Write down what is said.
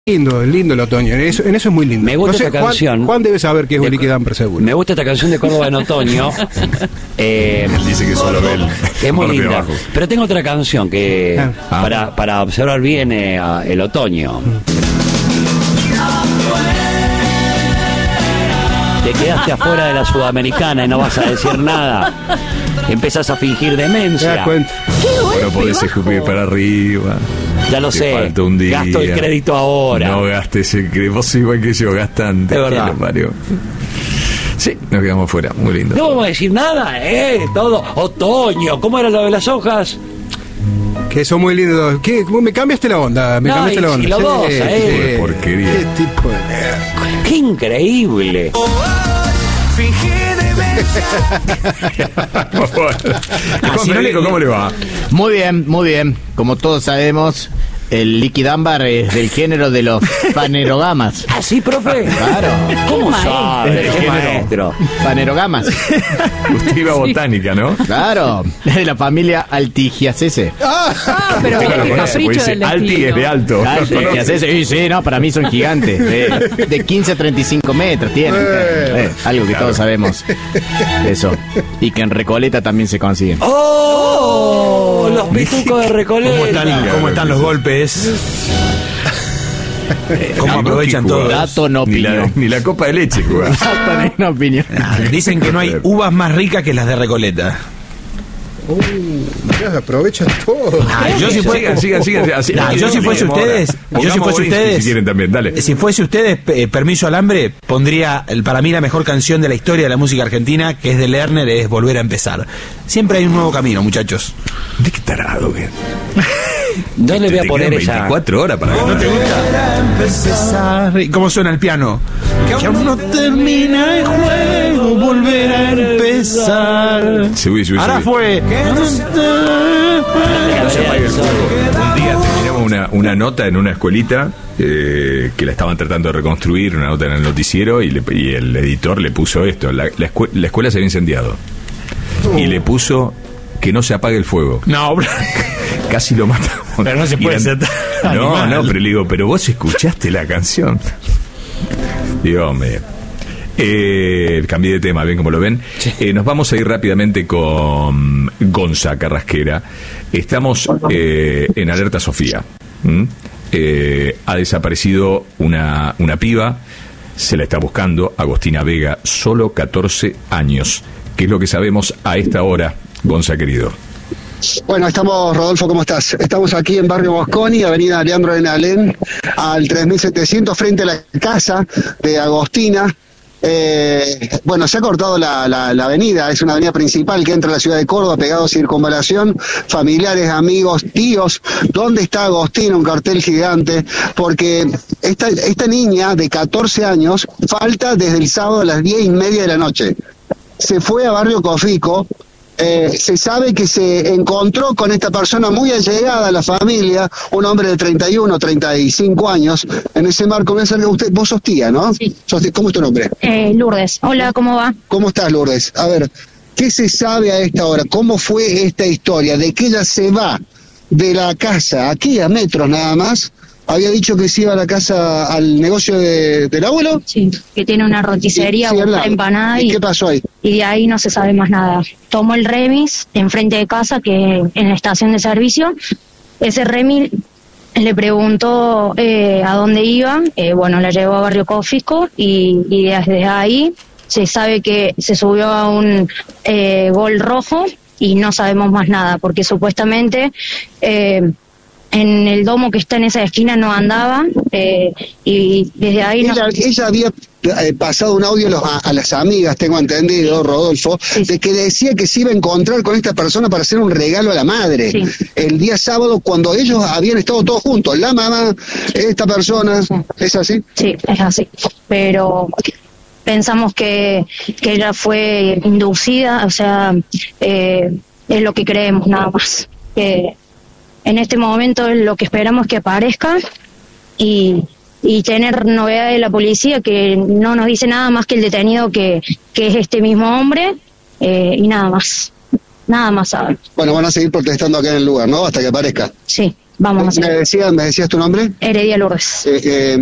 Lindo el otoño, en eso es muy lindo. Me gusta esta canción. Juan debe saber que es un Liquid Amber seguro. Me gusta esta canción de Córdoba en otoño. Él dice que solo ve es muy linda. Pero tengo otra canción que para observar bien el otoño. Te quedaste afuera de la Sudamericana y no vas a decir nada. Empezás a fingir demencia. ¿Te das cuenta? No podés escupir para arriba. Ya lo sé. Falta un día. Gasto el crédito ahora. No gastes el crédito. Vos igual que yo, gastante. Es verdad. Mario. Sí, nos quedamos fuera. Muy lindo. No vamos a decir nada, todo. Otoño. ¿Cómo era lo de las hojas? Que son muy lindos. ¿Qué? Me cambiaste la onda. Cambiaste la onda. Y los dos, Qué porquería. ¿Qué tipo de... ¡Qué increíble! ¿Cómo le va? Muy bien, muy bien. Como todos sabemos, el Liquid Amber es del género de los fanerogamas. ¿Ah, sí, profe? Claro. ¿Cómo sabe? ¿Qué maestro? Fanerogamas. Usted iba a botánica, ¿no? Claro. Es de la familia Altigiaceae. Pero Claro, el conoce, capricho pues dice, del Alti destino. es de alto. Altigiaceae. Sí, no, para mí son gigantes. De 15 a 35 metros tienen. Algo que todos sabemos. Eso. Y que en Recoleta también se consiguen. ¡Oh! Los pitucos de Recoleta. ¿Cómo están los golpes? ¿Cómo aprovechan todo? Dato no opinión. Ni la copa de leche jugás. Dato no opinión. Dicen que no hay uvas más ricas que las de Recoleta. Aprovechan todo. Sigan. Yo si fuese ustedes, si quieren también, dale. Si fuese ustedes, permiso al hambre, pondría para mí la mejor canción de la historia de la música argentina, que es de Lerner, es Volver a empezar. Siempre hay un nuevo camino, muchachos. ¿De qué tarado que? No le voy a poner 24 horas para ¿No te gusta? ¿Cómo suena el piano? Que aún no termina el juego, volver a empezar. Subí. Ahora fue. No se apague el fuego. Un día terminamos una nota en una escuelita que la estaban tratando de reconstruir, una nota en el noticiero, y el editor le puso esto. La escuela se había incendiado. Y le puso que no se apague el fuego. No, casi lo matamos. Pero no se puede ser tan No, animal. pero le digo, pero vos escuchaste la canción. Digo, hombre. Cambié de tema, bien como lo ven. Sí. Nos vamos a ir rápidamente con Gonza Carrasquera. Estamos en Alerta Sofía. Ha desaparecido una piba. Se la está buscando, Agostina Vega, solo 14 años. ¿Qué es lo que sabemos a esta hora, Gonza querido? Bueno, estamos, Rodolfo, ¿cómo estás? Estamos aquí en Barrio Mosconi, avenida Leandro de Nalén, al 3700, frente a la casa de Agostina. Bueno, se ha cortado la avenida, es una avenida principal que entra a la ciudad de Córdoba, pegado a Circunvalación. Familiares, amigos, tíos, ¿dónde está Agostina? Un cartel gigante, porque esta niña de 14 años falta desde el sábado a las 10:30 de la noche. Se fue a Barrio Cofico. Se sabe que se encontró con esta persona muy allegada a la familia, un hombre de 31, 35 años. En ese marco, vos sos tía, ¿no? Sí. ¿Cómo es tu nombre? Lourdes. Hola, ¿cómo va? ¿Cómo estás, Lourdes? A ver, ¿qué se sabe a esta hora? ¿Cómo fue esta historia de que ella se va de la casa, aquí a metros nada más? Había dicho que se iba a la casa, al negocio del abuelo. Sí, que tiene una roticería, una empanada. ¿Y qué pasó ahí? Y de ahí no se sabe más nada. Tomó el remis enfrente de casa, que en la estación de servicio. Ese remis le preguntó a dónde iba. Bueno, la llevó a Barrio Cofico y desde ahí se sabe que se subió a un Gol rojo y no sabemos más nada, porque supuestamente... en el domo que está en esa esquina no andaba, y desde ahí... Ella había pasado un audio a las amigas, tengo entendido, Rodolfo, sí, de que decía que se iba a encontrar con esta persona para hacer un regalo a la madre. Sí. El día sábado, cuando ellos habían estado todos juntos, la mamá, esta persona, Sí. ¿Es así? Sí, es así. Pero pensamos que ella fue inducida, o sea, es lo que creemos nada más. Que en este momento lo que esperamos es que aparezca y tener novedad de la policía, que no nos dice nada más que el detenido que es este mismo hombre, y nada más saben. Bueno, van a seguir protestando acá en el lugar, ¿no? Hasta que aparezca. Sí, vamos a hacer. ¿Me decías tu nombre? Heredia Lourdes.